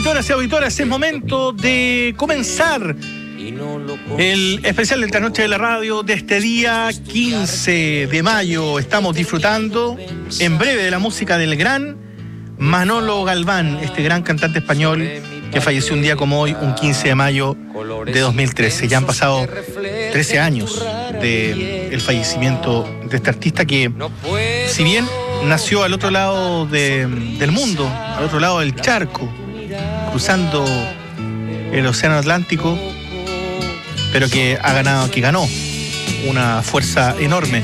Auditoras y auditoras, es momento de comenzar el especial de esta noche de la radio de este día 15 de mayo. Estamos disfrutando en breve de la música del gran Manolo Galván, este gran cantante español que falleció un día como hoy, un 15 de mayo de 2013. Ya han pasado 13 años del fallecimiento de este artista que, si bien nació al otro lado del mundo, al otro lado del charco, cruzando el océano Atlántico, pero que ganó una fuerza enorme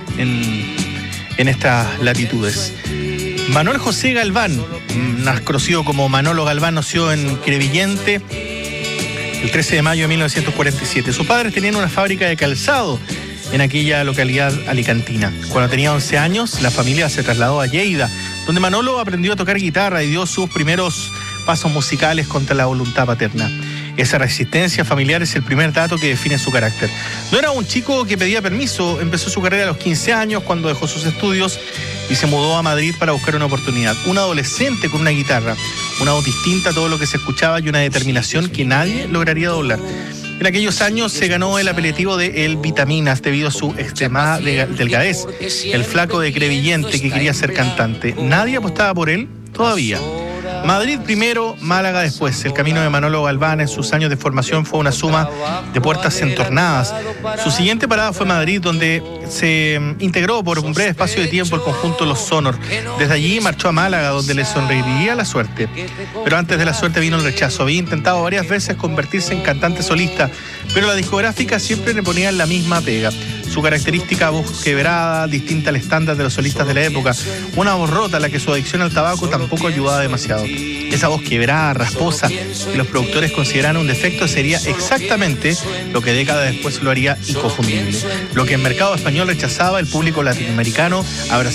en estas latitudes. Manuel José Galván, más conocido como Manolo Galván, nació en Crevillente el 13 de mayo de 1947. Sus padres tenían una fábrica de calzado en aquella localidad alicantina. Cuando tenía 11 años, la familia se trasladó a Lleida, donde Manolo aprendió a tocar guitarra y dio sus primeros pasos musicales contra la voluntad paterna. Esa resistencia familiar es el primer dato que define su carácter. No era un chico que pedía permiso, empezó su carrera a los 15 años cuando dejó sus estudios y se mudó a Madrid para buscar una oportunidad. Un adolescente con una guitarra, una voz distinta a todo lo que se escuchaba y una determinación que nadie lograría doblar. En aquellos años se ganó el apelativo de El Vitaminas debido a su extremada delgadez, el flaco de Crevillente que quería ser cantante. Nadie apostaba por él todavía. Madrid primero, Málaga después. El camino de Manolo Galván en sus años de formación fue una suma de puertas entornadas. Su siguiente parada fue Madrid, donde se integró por un breve espacio de tiempo el conjunto Los Sonor. Desde allí marchó a Málaga, donde le sonreiría la suerte. Pero antes de la suerte vino el rechazo. Había intentado varias veces convertirse en cantante solista, pero la discográfica siempre le ponía la misma pega. Su característica voz quebrada, distinta al estándar de los solistas de la época. Una voz rota a la que su adicción al tabaco tampoco ayudaba demasiado. Esa voz quebrada, rasposa, que los productores consideraran un defecto, sería exactamente lo que décadas después lo haría inconfundible. Lo que el mercado español rechazaba, el público latinoamericano abrazaba.